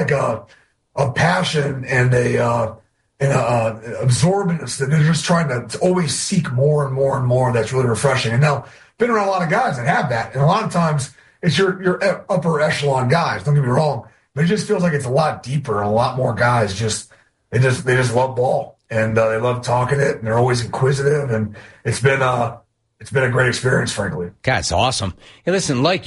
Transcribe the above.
like a passion and a absorbedness that they're just trying to always seek more and more and more. That's really refreshing. And now, been around a lot of guys that have that, and a lot of times it's your upper echelon guys. Don't get me wrong, but it just feels like it's a lot deeper and a lot more guys. They just love ball and they love talking it, and they're always inquisitive, and it's been a great experience, frankly. God, it's awesome. Hey, listen, like